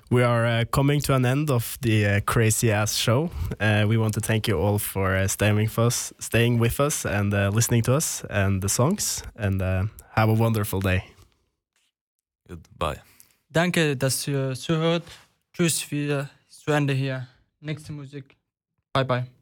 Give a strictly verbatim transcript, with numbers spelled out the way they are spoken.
We are uh, coming to an end of the uh, crazy ass show. Uh, we want to thank you all for uh, staying with us, staying with us, and uh, listening to us and the songs. And uh, have a wonderful day. Goodbye. Danke, dass ihr zuhört. Tschüss, wir zu Ende hier. Nächste Musik. Bye bye.